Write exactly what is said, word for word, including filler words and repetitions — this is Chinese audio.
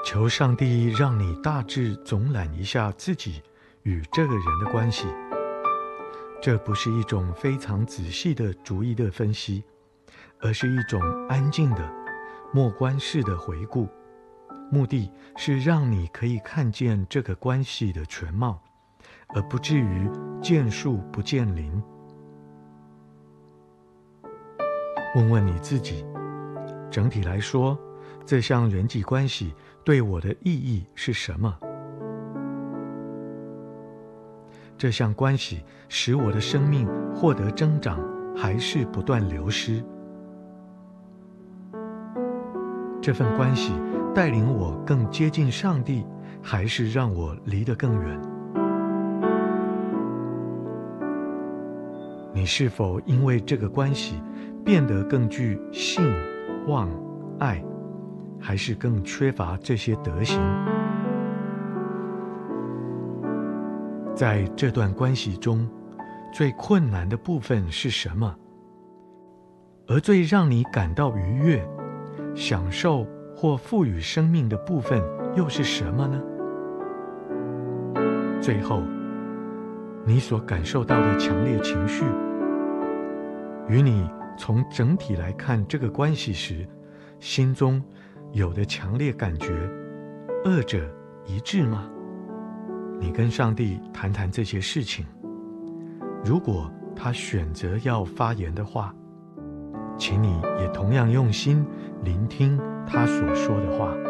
求上帝让你大致总览一下自己与这个人的关系。这不是一种非常仔细的逐一的分析，而是一种安静的默观式的回顾，目的是让你可以看见这个关系的全貌，而不至于见树不见林。问问你自己，整体来说，这项人际关系对我的意义是什么？这项关系使我的生命获得增长，还是不断流失？这份关系带领我更接近上帝，还是让我离得更远？你是否因为这个关系变得更具信、望、爱，还是更缺乏这些德行？在这段关系中，最困难的部分是什么？而最让你感到愉悦、享受或赋予生命的部分又是什么呢？最后，你所感受到的强烈情绪，与你从整体来看这个关系时心中有的强烈感觉，二者一致吗？你跟上帝谈谈这些事情，如果他选择要发言的话，请你也同样用心聆听他所说的话。